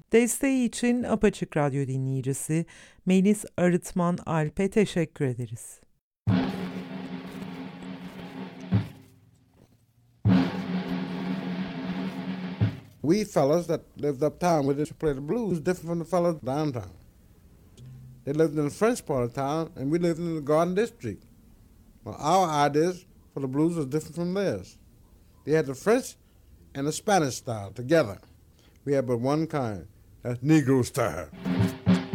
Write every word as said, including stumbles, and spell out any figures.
Desteği için Apaçık Radyo dinleyicisi Melis Arıtman Alp'e teşekkür ederiz. We fellas that lived uptown, we just play the blues different from the fellas downtown. They lived in the French part of town, and we lived in the Garden District. Well, our ideas for the blues was different from theirs. They had the French and the Spanish style together. We had but one kind, that's Negro style.